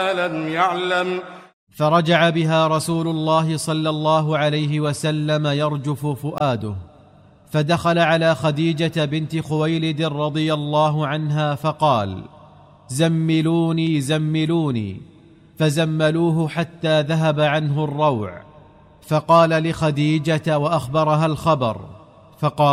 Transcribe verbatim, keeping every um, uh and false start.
لم يعلم. فرجع بها رسول الله صلى الله عليه وسلم يرجف فؤاده، فدخل على خديجة بنت خويلد رضي الله عنها فقال: زملوني زملوني، فزملوه حتى ذهب عنه الروع. فقال لخديجة وأخبرها الخبر، فقال: